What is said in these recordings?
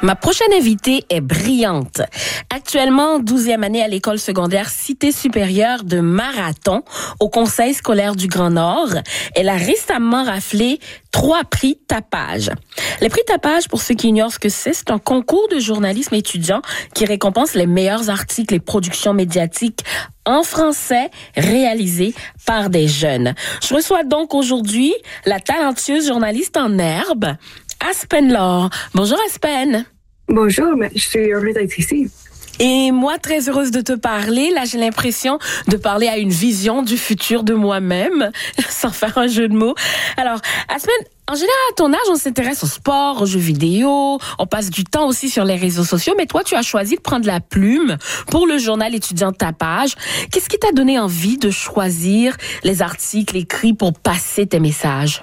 Ma prochaine invitée est brillante. Actuellement, 12e année à l'école secondaire Cité supérieure de Marathon au Conseil scolaire du Grand Nord. Elle a récemment raflé 3 prix Tapage. Les prix Tapage, pour ceux qui ignorent ce que c'est un concours de journalisme étudiant qui récompense les meilleurs articles et productions médiatiques en français réalisés par des jeunes. Je reçois donc aujourd'hui la talentueuse journaliste en herbe, Aspen Laure. Bonjour Aspen. Bonjour, je suis heureuse d'être ici. Et moi, très heureuse de te parler. Là, j'ai l'impression de parler à une vision du futur de moi-même, sans faire un jeu de mots. Alors, Aspen, en général, à ton âge, on s'intéresse au sport, aux jeux vidéo, on passe du temps aussi sur les réseaux sociaux, mais toi, tu as choisi de prendre la plume pour le journal étudiant Tapage. Qu'est-ce qui t'a donné envie de choisir les articles écrits pour passer tes messages?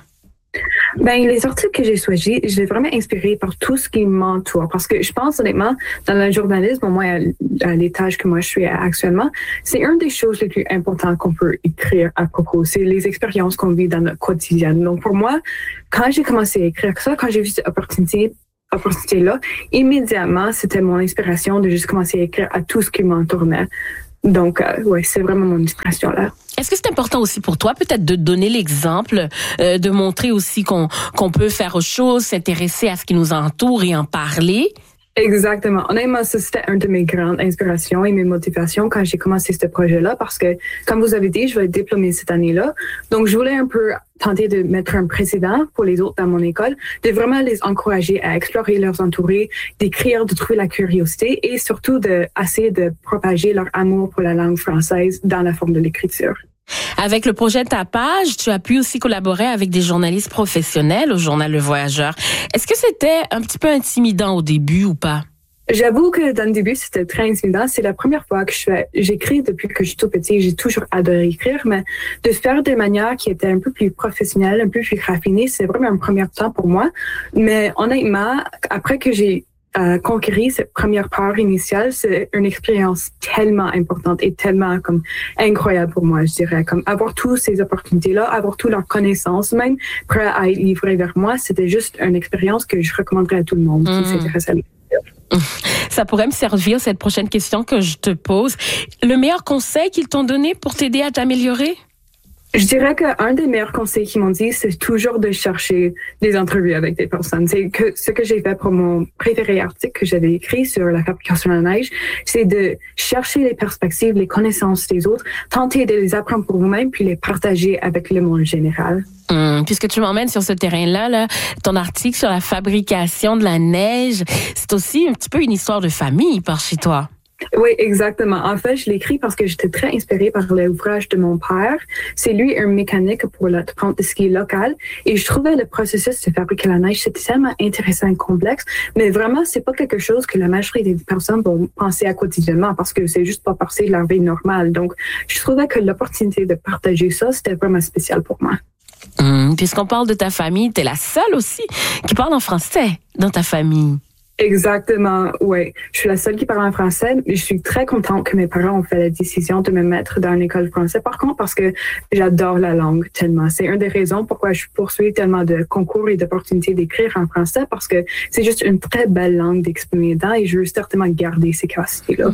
Ben, les articles que j'ai choisis, je suis vraiment inspirée par tout ce qui m'entoure. Parce que je pense, honnêtement, dans le journalisme, au moins à l'étage que moi je suis actuellement, c'est une des choses les plus importantes qu'on peut écrire à propos. C'est les expériences qu'on vit dans notre quotidien. Donc, pour moi, quand j'ai commencé à écrire ça, quand j'ai vu cette opportunité-là, immédiatement, c'était mon inspiration de juste commencer à écrire à tout ce qui m'entournait. Donc, ouais, c'est vraiment mon inspiration là. Est-ce que c'est important aussi pour toi, peut-être, de donner l'exemple, de montrer aussi qu'on peut faire autre chose, s'intéresser à ce qui nous entoure et en parler? Exactement. Honnêtement, ça, c'était une de mes grandes inspirations et mes motivations quand j'ai commencé ce projet-là parce que, comme vous avez dit, je vais être diplômée cette année-là. Donc, je voulais un peu tenter de mettre un précédent pour les autres dans mon école, de vraiment les encourager à explorer leurs entourés, d'écrire, de trouver la curiosité et surtout d'essayer de propager leur amour pour la langue française dans la forme de l'écriture. Avec le projet Tapage, tu as pu aussi collaborer avec des journalistes professionnels au journal Le Voyageur. Est-ce que c'était un petit peu intimidant au début ou pas? J'avoue que dans le début, c'était très intimidant. C'est la première fois que j'écris depuis que je suis tout petit. J'ai toujours adoré écrire, mais de faire de manière qui était un peu plus professionnelle, un peu plus raffinée, c'est vraiment un premier temps pour moi. Mais honnêtement, après que j'ai conquérir cette première part initiale, c'est une expérience tellement importante et tellement comme incroyable pour moi, je dirais. Comme avoir toutes ces opportunités-là, avoir toutes leurs connaissances, même prêt à être livré vers moi, c'était juste une expérience que je recommanderais à tout le monde qui s'intéresse à l'écriture. Ça pourrait me servir, cette prochaine question que je te pose. Le meilleur conseil qu'ils t'ont donné pour t'aider à t'améliorer? Je dirais qu'un des meilleurs conseils qu'ils m'ont dit, c'est toujours de chercher des entrevues avec des personnes. C'est que ce que j'ai fait pour mon préféré article que j'avais écrit sur la fabrication de la neige, c'est de chercher les perspectives, les connaissances des autres, tenter de les apprendre pour vous-même, puis les partager avec le monde général. Puisque tu m'emmènes sur ce terrain-là, là, ton article sur la fabrication de la neige, c'est aussi un petit peu une histoire de famille par chez toi. Oui, exactement. En fait, je l'ai écrit parce que j'étais très inspirée par l'ouvrage de mon père. C'est lui un mécanique pour la pente de ski locale. Et je trouvais le processus de fabriquer la neige, c'était tellement intéressant et complexe. Mais vraiment, c'est pas quelque chose que la majorité des personnes vont penser à quotidiennement parce que c'est juste pas partie de leur vie normale. Donc, je trouvais que l'opportunité de partager ça, c'était vraiment spécial pour moi. Puisqu'on parle de ta famille, t'es la seule aussi qui parle en français dans ta famille. Exactement, oui. Je suis la seule qui parle en français. Je suis très contente que mes parents ont fait la décision de me mettre dans une école française. Par contre, parce que j'adore la langue tellement. C'est une des raisons pourquoi je poursuis tellement de concours et d'opportunités d'écrire en français parce que c'est juste une très belle langue d'exprimer dedans et je veux certainement garder ces capacités-là.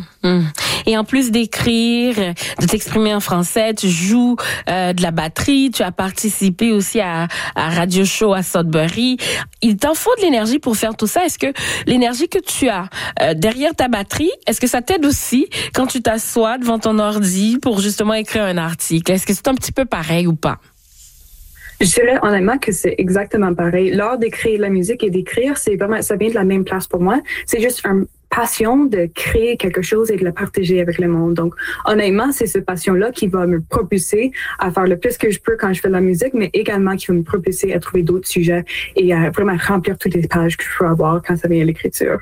Et en plus d'écrire, de t'exprimer en français, tu joues de la batterie, tu as participé aussi à Radio Show à Sudbury. Il t'en faut de l'énergie pour faire tout ça. Est-ce que l'énergie que tu as derrière ta batterie, est-ce que ça t'aide aussi quand tu t'assois devant ton ordi pour justement écrire un article? Est-ce que c'est un petit peu pareil ou pas? Je dirais honnêtement que c'est exactement pareil. L'art d'écrire la musique et d'écrire, c'est vraiment, ça vient de la même place pour moi. C'est juste une passion de créer quelque chose et de le partager avec le monde. Donc, honnêtement, c'est cette passion-là qui va me propulser à faire le plus que je peux quand je fais de la musique, mais également qui va me propulser à trouver d'autres sujets et à vraiment remplir toutes les pages que je peux avoir quand ça vient à l'écriture.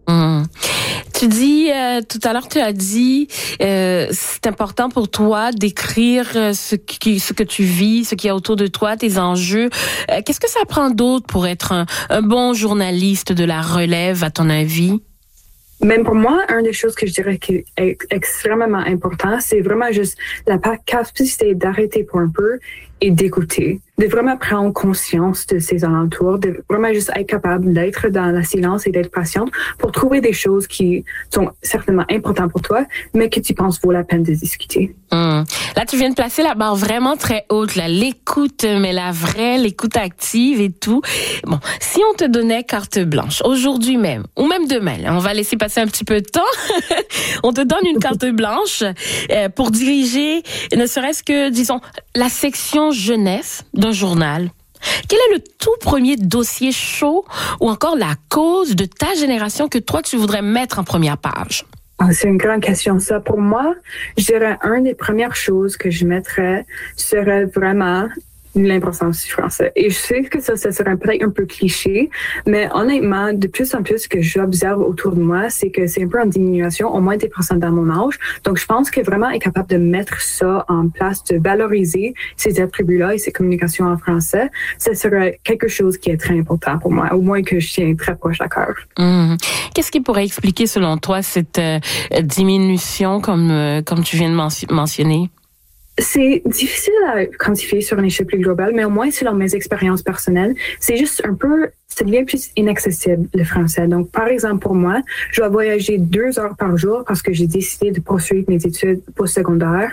Tu dis, tout à l'heure, tu as dit, c'est important pour toi d'écrire ce que tu vis, ce qu'il y a autour de toi, tes enjeux. Qu'est-ce que ça prend d'autre pour être un bon journaliste de la relève, à ton avis? Même pour moi, une des choses que je dirais qui est extrêmement important, c'est vraiment juste la capacité d'arrêter pour un peu et d'écouter, de vraiment prendre conscience de ses alentours, de vraiment juste être capable d'être dans le silence et d'être patiente pour trouver des choses qui sont certainement importantes pour toi, mais que tu penses vaut la peine de discuter. Là, tu viens de placer la barre vraiment très haute, là. L'écoute, mais la vraie, l'écoute active et tout. Bon, si on te donnait carte blanche, aujourd'hui même, ou même demain, là, on va laisser passer un petit peu de temps, on te donne une carte blanche pour diriger, ne serait-ce que, disons, la section jeunesse d'un journal. Quel est le tout premier dossier chaud ou encore la cause de ta génération que toi, tu voudrais mettre en première page? C'est une grande question, ça. Pour moi, je dirais, une des premières choses que je mettrais serait vraiment l'importance du français. Et je sais que ça serait peut-être un peu cliché, mais honnêtement, de plus en plus, ce que j'observe autour de moi, c'est que c'est un peu en diminution, au moins 10% dans mon âge. Donc, je pense que vraiment être capable de mettre ça en place, de valoriser ces attributs-là et ces communications en français, ça serait quelque chose qui est très important pour moi, au moins que je tiens très proche à cœur. Qu'est-ce qui pourrait expliquer, selon toi, cette diminution, comme tu viens de mentionner? C'est difficile à quantifier sur une échelle plus globale, mais au moins selon mes expériences personnelles, c'est juste un peu, ça devient plus inaccessible le français. Donc, par exemple, pour moi, je dois voyager 2 heures par jour parce que j'ai décidé de poursuivre mes études postsecondaires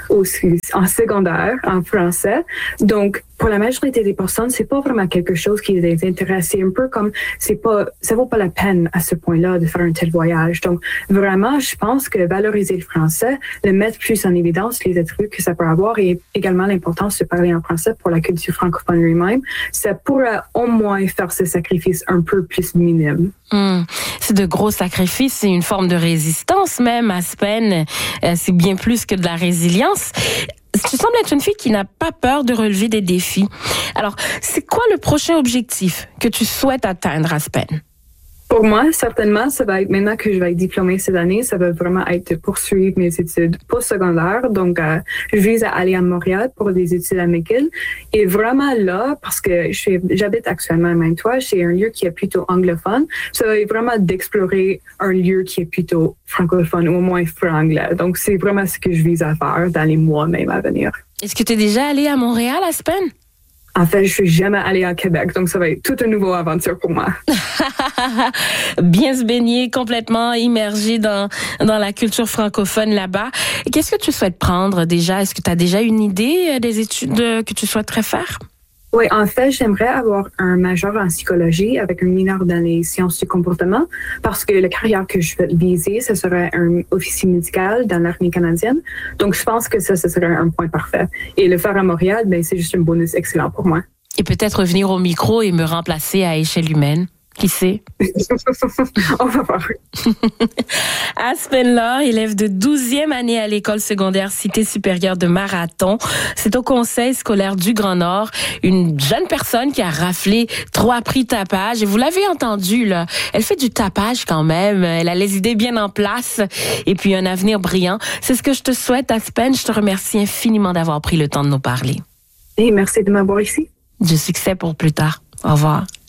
en secondaire en français. Donc, pour la majorité des personnes, c'est pas vraiment quelque chose qui les intéresse. C'est un peu comme, ça vaut pas la peine à ce point-là de faire un tel voyage. Donc, vraiment, je pense que valoriser le français, le mettre plus en évidence, les attributs que ça peut avoir et également l'importance de parler en français pour la culture francophone lui-même, ça pourrait au moins faire ce sacrifice un peu plus minime. C'est de gros sacrifices, c'est une forme de résistance même, Aspen. C'est bien plus que de la résilience. Tu sembles être une fille qui n'a pas peur de relever des défis. Alors, c'est quoi le prochain objectif que tu souhaites atteindre, Aspen? Pour moi, certainement, ça va être, maintenant que je vais être diplômée cette année, ça va vraiment être de poursuivre mes études postsecondaires. Donc, je vise à aller à Montréal pour des études à McGill. Et vraiment là, parce que j'habite actuellement à Maine-toi, c'est un lieu qui est plutôt anglophone. Ça va être vraiment d'explorer un lieu qui est plutôt francophone, ou au moins franglais. Donc, c'est vraiment ce que je vise à faire dans les mois même à venir. Est-ce que tu es déjà allée à Montréal, Aspen? En fait, je suis jamais allée à Québec, donc ça va être toute une nouvelle aventure pour moi. Bien se baigner, complètement immergé dans la culture francophone là-bas. Qu'est-ce que tu souhaites prendre déjà? Est-ce que tu as déjà une idée des études que tu souhaiterais faire? Oui, en fait, j'aimerais avoir un major en psychologie avec un mineur dans les sciences du comportement parce que la carrière que je vais viser, ce serait un officier médical dans l'armée canadienne. Donc, je pense que ça serait un point parfait. Et le faire à Montréal, ben, c'est juste un bonus excellent pour moi. Et peut-être venir au micro et me remplacer à échelle humaine. Qui sait? On va voir. Aspen Laure, élève de 12e année à l'école secondaire Cité supérieure de Marathon. C'est au conseil scolaire du Grand Nord. Une jeune personne qui a raflé 3 prix tapage. Et vous l'avez entendu, là. Elle fait du tapage quand même. Elle a les idées bien en place. Et puis un avenir brillant. C'est ce que je te souhaite, Aspen. Je te remercie infiniment d'avoir pris le temps de nous parler. Et merci de m'avoir ici. Du succès pour plus tard. Au revoir.